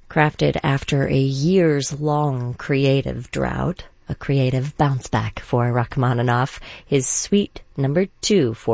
Crafted after a years-long creative drought, a creative bounce-back for Rachmaninoff, his Suite No. 2 for